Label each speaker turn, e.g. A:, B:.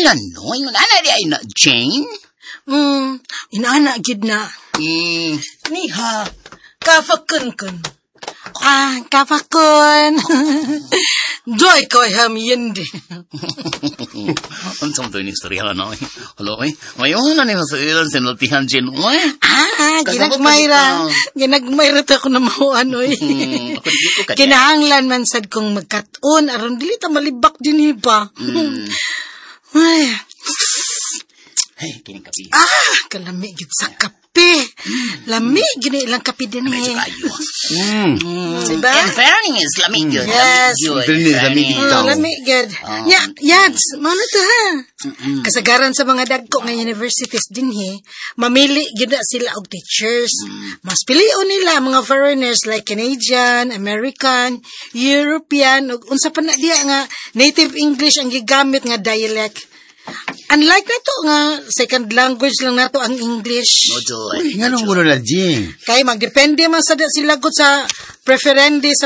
A: Ala, no? Yung ana di ay na, Jane?
B: Inaana gid na. Niha, kafakun.
C: Kapakon.
B: Joy ko hamiyende.
A: Unsang to yung istorya na, eh. Hello, eh. Ngayon na niya sa ilan sinultihan, Jane, eh.
B: Ginagmayra ta ko na mauan, oy. Kinahanglan man sad kong magkaton, aron dili ta malibak din iba.
A: Hey, kining kapi.
B: Kalami gid sa kape. Lami gini ilang kape din
A: Medyo
B: eh.
A: kayo.
B: Diba?
A: And fairness, lamig yun.
B: Yes.
A: Lamig yun.
B: Lami gid. Yads, mano to ha? Kasagaran sa mga dagko nga universities din mamili gid na sila og teachers. Mas pilion nila mga foreigners like Canadian, American, European, ug unsa pa na diya nga native English ang gigamit nga dialect. Unlike na to nga second language lang nato ang English.
A: No, Joy.
C: Nga nung gulo na, Jing.
B: Kay magdepende man sa sila gud sa preferende sa